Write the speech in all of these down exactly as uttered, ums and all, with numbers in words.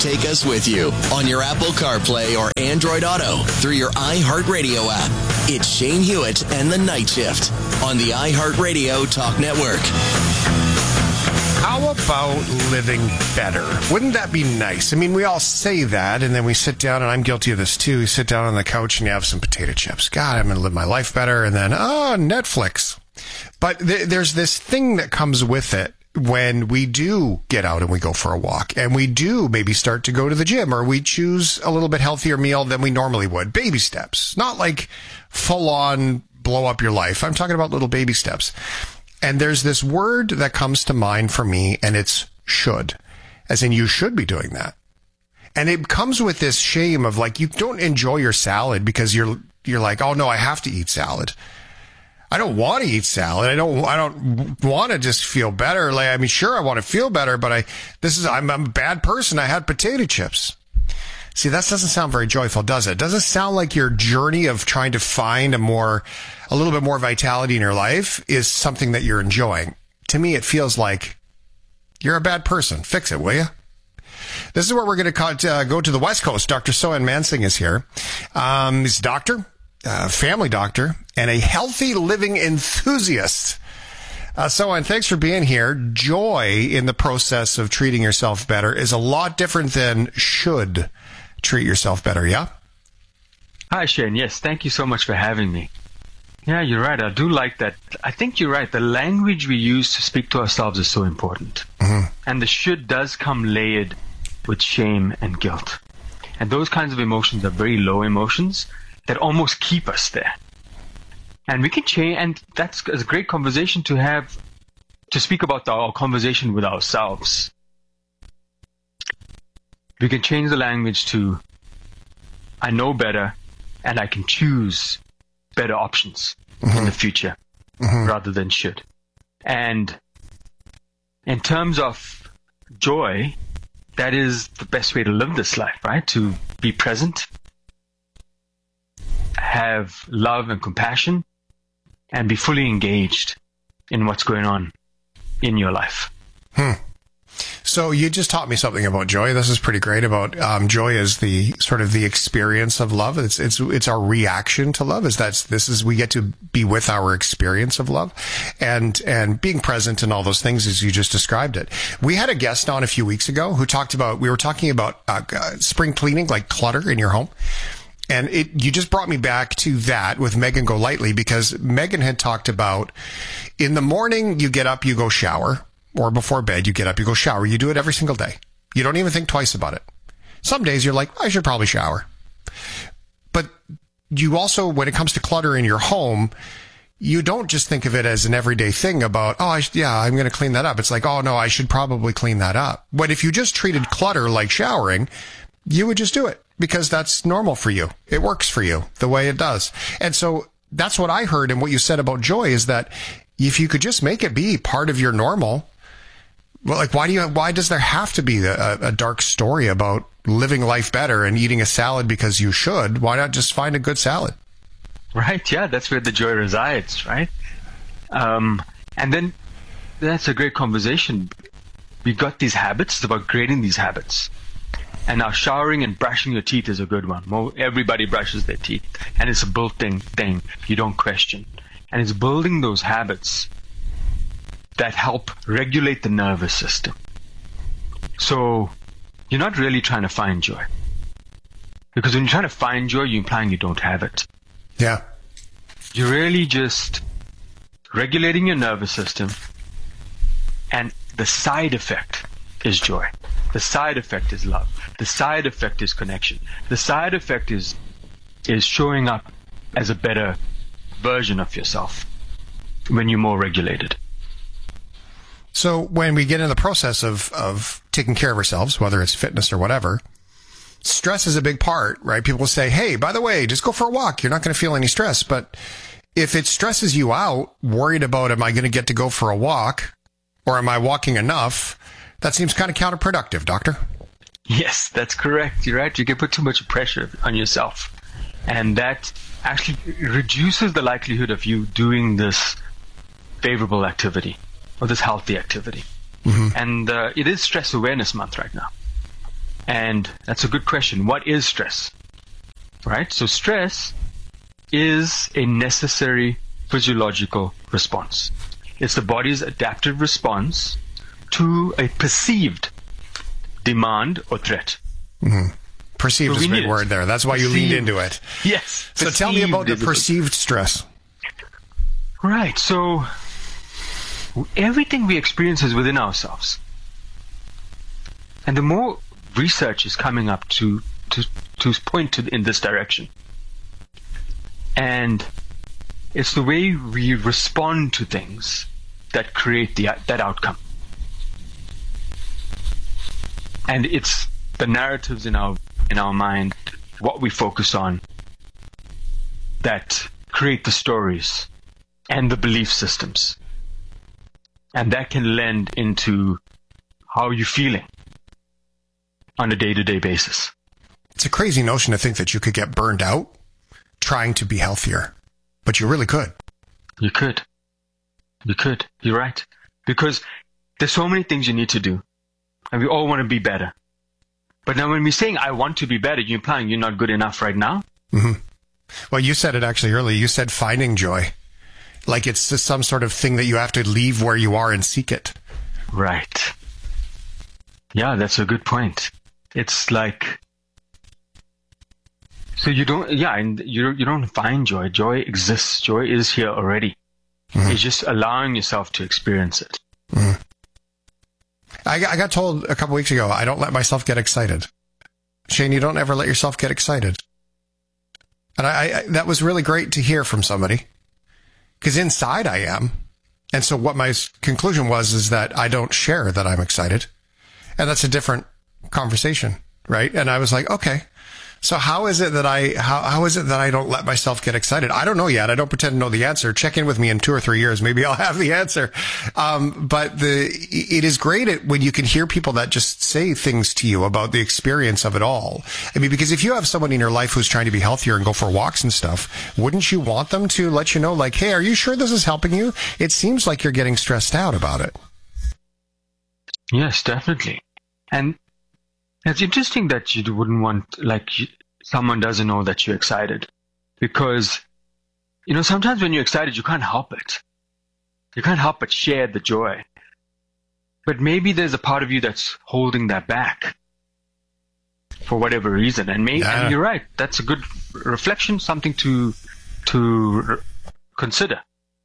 Take us with you on your Apple CarPlay or Android Auto through your iHeartRadio app. It's Shane Hewitt and the Night Shift on the iHeartRadio Talk Network. How about living better? Wouldn't that be nice? I mean, we all say that, and then we sit down, and I'm guilty of this too. You sit down on the couch and you have some potato chips. God, I'm going to live my life better. And then, oh, Netflix. But th- there's this thing that comes with it when we do get out and we go for a walk, and we do maybe start to go to the gym, or we choose a little bit healthier meal than we normally would. Baby steps. Not like full-on blow up your life. I'm talking about little baby steps. And there's this word that comes to mind for me, and it's should. As in, you should be doing that. And it comes with this shame of, like, you don't enjoy your salad because you're you're like, oh, no, I have to eat salad. I don't want to eat salad. I don't I don't want to just feel better. Like, I mean, sure, I want to feel better, but I this is I'm, I'm a bad person. I had potato chips. See, that doesn't sound very joyful, does it? Does it sound like your journey of trying to find a more, a little bit more vitality in your life is something that you're enjoying? To me, it feels like you're a bad person. Fix it, will you? This is where we're going to uh, go to the West Coast. Doctor Sohan Mansingh is here. Um, he's a doctor, a family doctor, and a healthy living enthusiast. Uh, Sohan, thanks for being here. Joy in the process of treating yourself better is a lot different than should treat yourself better, yeah? Hi, Shane. Yes, thank you so much for having me. Yeah, you're right. I do like that. I think you're right. The language we use to speak to ourselves is so important. Mm-hmm. And the should does come layered with shame and guilt. And those kinds of emotions are very low emotions that almost keep us there. And we can change, and that's a great conversation to have, to speak about our conversation with ourselves. We can change the language to, I know better, and I can choose better options mm-hmm. in the future mm-hmm. rather than should. And in terms of joy, that is the best way to live this life, right? To be present, have love and compassion, and be fully engaged in what's going on in your life. Hmm. So you just taught me something about joy. This is pretty great. About um, joy is the sort of the experience of love. It's it's it's our reaction to love. Is that's this is we get to be with our experience of love, and and being present and all those things as you just described it. We had a guest on a few weeks ago who talked about. We were talking about uh, uh, spring cleaning, like clutter in your home. And it, you just brought me back to that with Megan Golightly, because Megan had talked about in the morning, you get up, you go shower, or before bed, you get up, you go shower. You do it every single day. You don't even think twice about it. Some days you're like, I should probably shower. But you also, when it comes to clutter in your home, you don't just think of it as an everyday thing about, oh, I sh- yeah, I'm going to clean that up. It's like, oh, no, I should probably clean that up. But if you just treated clutter like showering, you would just do it. Because that's normal for you. It works for you the way it does. And so that's what I heard. And what you said about joy is that if you could just make it be part of your normal, well, like, why do you, why does there have to be a, a dark story about living life better and eating a salad because you should? Why not just find a good salad? Right. Yeah. That's where the joy resides. Right. Um, and then that's a great conversation. We got these habits. It's about creating these habits. And now showering and brushing your teeth is a good one. Well, everybody brushes their teeth. And it's a built-in thing. You don't question. And it's building those habits that help regulate the nervous system. So you're not really trying to find joy. Because when you're trying to find joy, you're implying you don't have it. Yeah. You're really just regulating your nervous system. And the side effect is joy. The side effect is love. The side effect is connection. The side effect is is showing up as a better version of yourself when you're more regulated. So when we get in the process of, of taking care of ourselves, whether it's fitness or whatever, stress is a big part, right? People will say, hey, by the way, just go for a walk. You're not going to feel any stress. But if it stresses you out, worried about, am I going to get to go for a walk, or am I walking enough? That seems kind of counterproductive, doctor. Yes, that's correct. You're right. You can put too much pressure on yourself. And that actually reduces the likelihood of you doing this favorable activity or this healthy activity. Mm-hmm. And uh, it is Stress Awareness Month right now. And that's a good question. What is stress? Right? So stress is a necessary physiological response. It's the body's adaptive response to a perceived demand or threat. Mm-hmm. Perceived so is a big word there. That's why perceived. You leaned into it. Yes. So tell me about the perceived stress. Right. So everything we experience is within ourselves. And the more research is coming up to to, to point to in this direction. And it's the way we respond to things that create the that outcome. And it's the narratives in our in our mind, what we focus on, that create the stories and the belief systems. And that can lend into how you're feeling on a day-to-day basis. It's a crazy notion to think that you could get burned out trying to be healthier, but you really could. You could. You could. You're right. Because there's so many things you need to do, and we all want to be better. But now when we're saying, I want to be better, you're implying you're not good enough right now? Mm-hmm. Well, you said it actually earlier. You said finding joy. Like it's just some sort of thing that you have to leave where you are and seek it. Right. Yeah, that's a good point. It's like, so you don't, yeah, and you, you don't find joy. Joy exists. Joy is here already. Mm-hmm. It's just allowing yourself to experience it. Mm-hmm. I, I got told a couple weeks ago, I don't let myself get excited. Shane, you don't ever let yourself get excited. And I, I that was really great to hear from somebody. Because inside I am. And so what my conclusion was is that I don't share that I'm excited. And that's a different conversation, right? And I was like, okay. So how is it that I, how, how is it that I don't let myself get excited? I don't know yet. I don't pretend to know the answer. Check in with me in two or three years. Maybe I'll have the answer. Um, but the, it is great at, when you can hear people that just say things to you about the experience of it all. I mean, because if you have someone in your life who's trying to be healthier and go for walks and stuff, wouldn't you want them to let you know, like, hey, are you sure this is helping you? It seems like you're getting stressed out about it. Yes, definitely. And it's interesting that you wouldn't want, like, someone doesn't know that you're excited. Because, you know, sometimes when you're excited, you can't help it. You can't help but share the joy. But maybe there's a part of you that's holding that back for whatever reason. And maybe yeah. and you're right. That's a good reflection, something to to re- consider.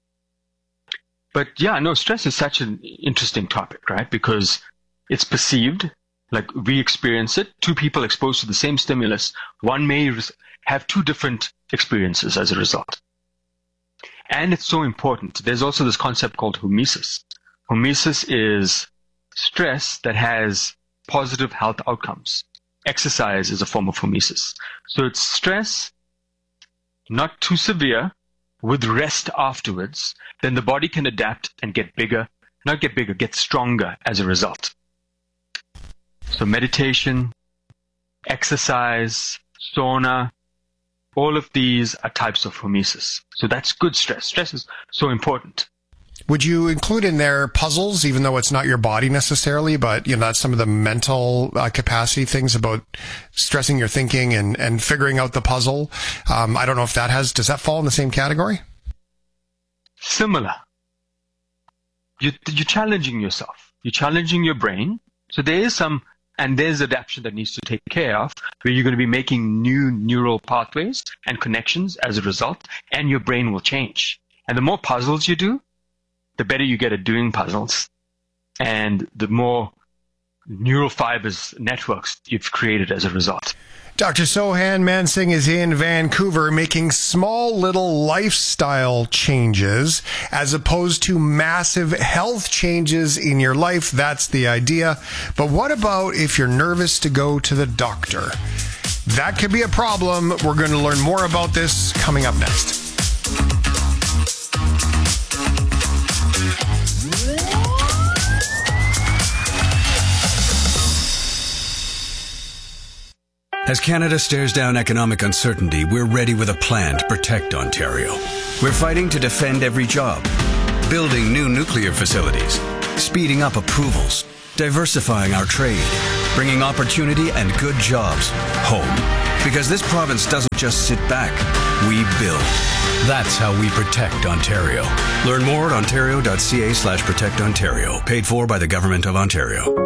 But yeah, no, stress is such an interesting topic, right? Because it's perceived. Like we experience it, two people exposed to the same stimulus, one may res- have two different experiences as a result. And it's so important. There's also this concept called hormesis. Hormesis is stress that has positive health outcomes. Exercise is a form of hormesis. So it's stress, not too severe, with rest afterwards, then the body can adapt and get bigger, not get bigger, get stronger as a result. So meditation, exercise, sauna, all of these are types of hormesis. So that's good stress. Stress is so important. Would you include in there puzzles, even though it's not your body necessarily, but you know that's some of the mental uh, capacity things about stressing your thinking and, and figuring out the puzzle? Um, I don't know if that has, does that fall in the same category? Similar. You, you're challenging yourself. You're challenging your brain. So there is some, and there's adaptation that needs to take care of, where you're going to be making new neural pathways and connections as a result, and your brain will change. And the more puzzles you do, the better you get at doing puzzles, and the more neural fibers networks you've created as a result. Doctor Sohan Mansingh is in Vancouver making small little lifestyle changes as opposed to massive health changes in your life. That's the idea. But what about if you're nervous to go to the doctor? That could be a problem. We're going to learn more about this coming up next. As Canada stares down economic uncertainty, we're ready with a plan to protect Ontario. We're fighting to defend every job, building new nuclear facilities, speeding up approvals, diversifying our trade, bringing opportunity and good jobs home. Because this province doesn't just sit back, we build. That's how we protect Ontario. Learn more at ontario.ca slash protect Ontario. Paid for by the Government of Ontario.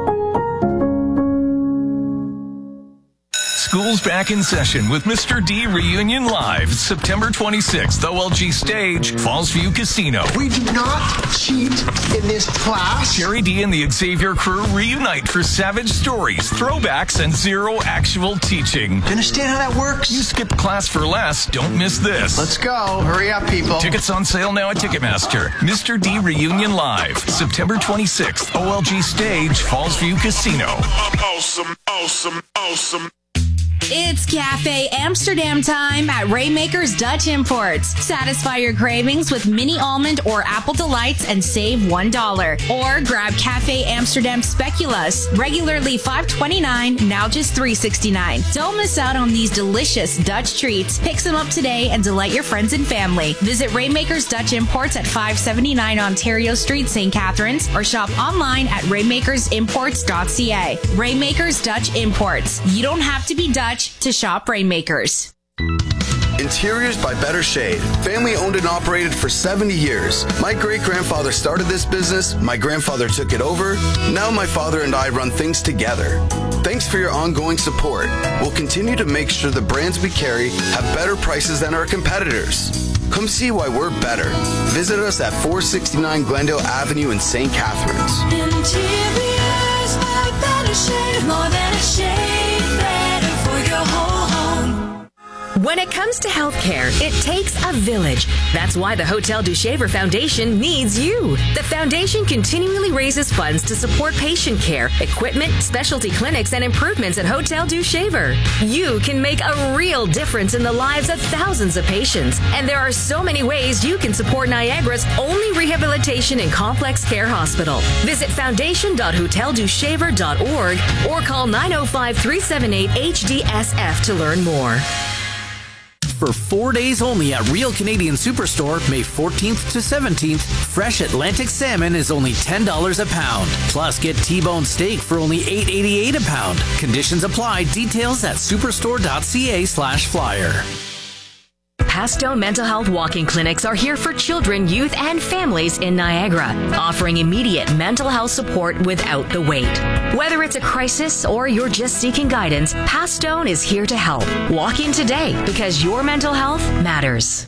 School's back in session with Mister D Reunion Live, September twenty-sixth, O L G Stage, Fallsview Casino. We do not cheat in this class. Jerry D and the Xavier crew reunite for savage stories, throwbacks, and zero actual teaching. Do you understand how that works? You skipped class for less, don't miss this. Let's go. Hurry up, people. Tickets on sale now at Ticketmaster. Mister D Reunion Live, September twenty-sixth, O L G Stage, Fallsview Casino. Awesome, awesome, awesome. It's Cafe Amsterdam time at Rainmaker's Dutch Imports. Satisfy your cravings with mini almond or apple delights and save one dollar. Or grab Cafe Amsterdam Speculoos, regularly five twenty-nine, now just three sixty-nine. Don't miss out on these delicious Dutch treats. Pick some up today and delight your friends and family. Visit Rainmaker's Dutch Imports at five seventy-nine Ontario Street, Saint Catharines, or shop online at rainmakers imports dot c a. Rainmaker's Dutch Imports. You don't have to be Dutch to shop Rainmakers. Interiors by Better Shade. Family owned and operated for seventy years. My great-grandfather started this business, my grandfather took it over, now my father and I run things together. Thanks for your ongoing support. We'll continue to make sure the brands we carry have better prices than our competitors. Come see why we're better. Visit us at four sixty-nine Glendale Avenue in Saint Catharines. Interiors by Better Shade. More than a shade, better for your whole home. When it comes to healthcare, it takes a village. That's why the Hotel du Shaver Foundation needs you. The foundation continually raises funds to support patient care, equipment, specialty clinics, and improvements at Hotel du Shaver. You can make a real difference in the lives of thousands of patients. And there are so many ways you can support Niagara's only rehabilitation and complex care hospital. Visit foundation dot hotel du shaver dot org or call nine oh five, three seven eight, H D S F to learn more. For four days only at Real Canadian Superstore, May fourteenth to seventeenth, fresh Atlantic salmon is only ten dollars a pound. Plus, get T-bone steak for only eight eighty-eight a pound. Conditions apply. Details at superstore dot c a slash flyer. Pasto Mental Health Walking Clinics are here for children, youth, and families in Niagara, offering immediate mental health support without the wait. Whether it's a crisis or you're just seeking guidance, Pastone is here to help. Walk in today because your mental health matters.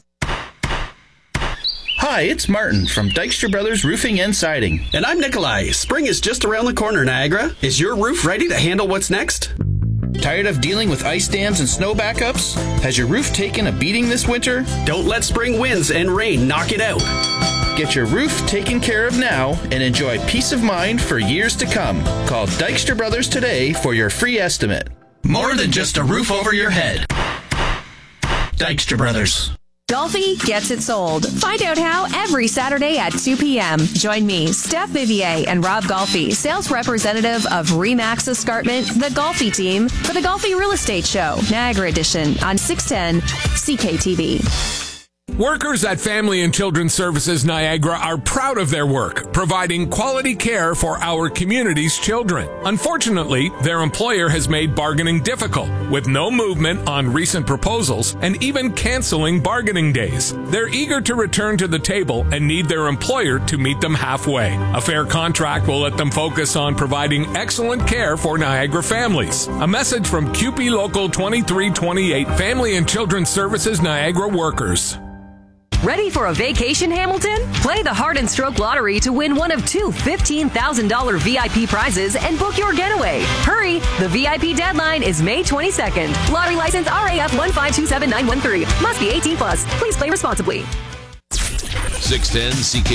Hi, it's Martin from Dykstra Brothers Roofing and Siding. And I'm Nikolai. Spring is just around the corner, Niagara. Is your roof ready to handle what's next? Tired of dealing with ice dams and snow backups? Has your roof taken a beating this winter? Don't let spring winds and rain knock it out. Get your roof taken care of now and enjoy peace of mind for years to come. Call Dykstra Brothers today for your free estimate. More than just a roof over your head. Dykstra Brothers. Golfi gets it sold. Find out how every Saturday at two p.m. Join me, Steph Vivier, and Rob Golfi, sales representative of Remax Escarpment, the Golfi team, for the Golfi Real Estate Show, Niagara Edition, on six ten C K T V. Workers at Family and Children's Services Niagara are proud of their work, providing quality care for our community's children. Unfortunately, their employer has made bargaining difficult, with no movement on recent proposals and even canceling bargaining days. They're eager to return to the table and need their employer to meet them halfway. A fair contract will let them focus on providing excellent care for Niagara families. A message from C U P E Local twenty-three twenty-eight, Family and Children's Services Niagara workers. Ready for a vacation, Hamilton? Play the Heart and Stroke Lottery to win one of two fifteen thousand dollars V I P prizes and book your getaway. Hurry! The V I P deadline is May twenty-second. Lottery license R A F one five two seven nine one three. Must be eighteen plus. Please play responsibly. six ten C K